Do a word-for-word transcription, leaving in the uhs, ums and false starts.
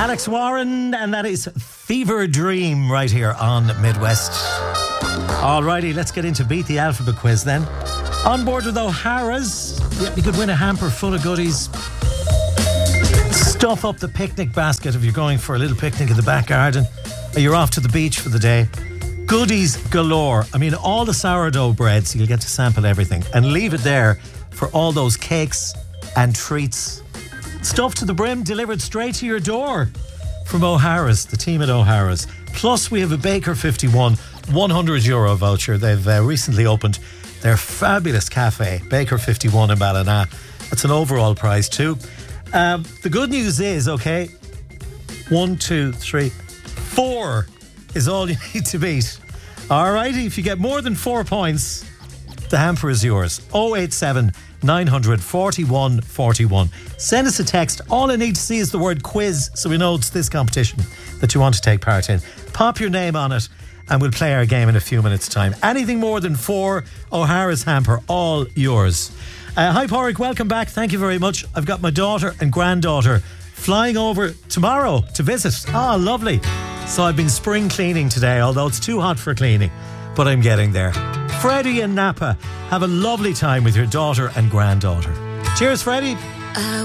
Alex Warren, and that is Fever Dream right here on Midwest. Alrighty, let's get into Beat the Alphabet quiz then. On board with O'Hara's, yeah, you could win a hamper full of goodies. Stuff up the picnic basket if you're going for a little picnic in the back garden, or you're off to the beach for the day. Goodies galore. I mean, all the sourdough breads, you'll get to sample everything. And leave it there for all those cakes and treats. Stuff to the brim delivered straight to your door from O'Hara's, the team at O'Hara's. Plus, we have a Baker fifty-one one hundred euro voucher. They've uh, recently opened their fabulous cafe, Baker fifty-one in Ballina. That's an overall prize too. Um, the good news is, okay, one, two, three, four is all you need to beat. Alrighty, if you get more than four points, the hamper is yours. oh eight seven, nine hundred, forty-one forty-one. Send us a text. All I need to see is the word quiz, so we know it's this competition that you want to take part in. Pop your name on it and we'll play our game in a few minutes' time. Anything more than four, O'Hara's hamper, all yours. Uh, hi Pádraig, welcome back. Thank you very much. I've got my daughter and granddaughter flying over tomorrow to visit. Ah, lovely. So I've been spring cleaning today, although it's too hot for cleaning, but I'm getting there. Freddie and Napa, have a lovely time with your daughter and granddaughter. Cheers, Freddie. Uh,